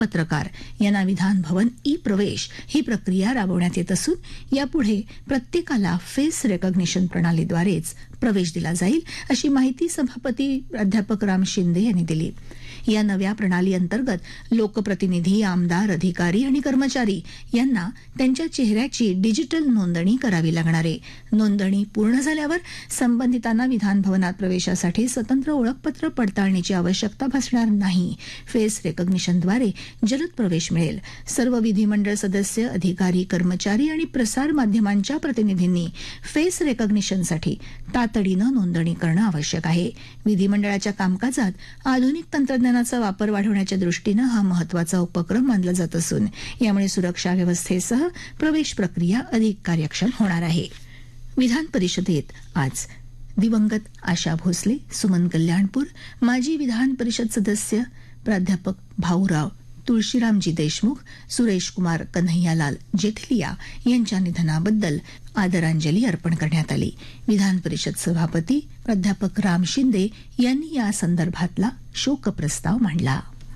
पत्रकार यांना विधान भवन ई प्रवेश ही प्रक्रिया राबवण्यात येत असून यापुढे प्रत्येकाला फेस रेकॉग्निशन प्रणालीद्वारेच प्रवेश दिला जाईल अशी माहिती सभापती प्राध्यापक राम शिंदे यांनी दिली. या नव्या प्रणाली अंतर्गत लोकप्रतिनिधी, आमदार, अधिकारी आणि कर्मचारी यांना त्यांच्या चेहऱ्याची डिजिटल नोंदणी करावी लागणार आहे. नोंदणी पूर्ण झाल्यावर संबंधितांना विधान भवनात प्रवेशासाठी स्वतंत्र ओळखपत्र पडताळण्याची आवश्यकता भासणार नाही. फेस रेकॉग्निशनद्वारे जलद प्रवेश मिळेल. सर्व विधिमंडळ सदस्य, अधिकारी, कर्मचारी आणि प्रसार माध्यमांच्या प्रतिनिधींनी फेस रेकॉग्निशनसाठी तातडीनं नोंदणी करणं आवश्यक आहे. विधिमंडळाच्या कामकाजात आधुनिक तंत्रज्ञानाचा वापर वाढवण्याच्या दृष्टीनं हा महत्वाचा उपक्रम मानला जात असून यामुळे सुरक्षा व्यवस्थेसह प्रवेश प्रक्रिया अधिक कार्यक्षम होणार आहे. विधान परिषदेत आज दिवंगत आशा भोसले, सुमन कल्याणपूर, माजी विधान परिषद सदस्य प्राध्यापक भाऊराव तुळशीरामजी देशमुख, सुरेश कुमार कन्हैयालाल जेथलिया यांच्या निधनाबद्दल आदरांजली अर्पण करण्यात आली. विधान परिषद सभापती प्राध्यापक राम शिंदे यांनी या संदर्भातला शोकप्रस्ताव मांडला.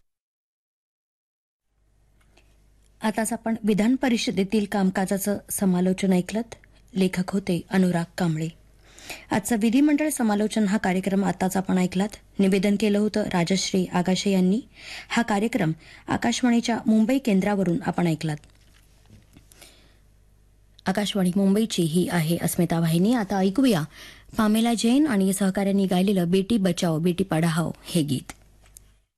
आताच आपण विधान परिषदेतील कामकाजाचं समालोचन ऐकलत. लेखक होते अनुराग कांबळे. आजचा विधिमंडळ समालोचन हा कार्यक्रम आताच आपण ऐकलात. निवेदन केलं होतं राजश्री आगाशे यांनी. हा कार्यक्रम आकाशवाणीच्या मुंबई केंद्रावरून आपण ऐकलात. आकाशवाणी मुंबईची ही आहे अस्मिता वाहिनी. आता ऐकूया पामेला जैन आणि सहकाऱ्यांनी गायलेलं बेटी बचाओ बेटी पढाओ हे गीत.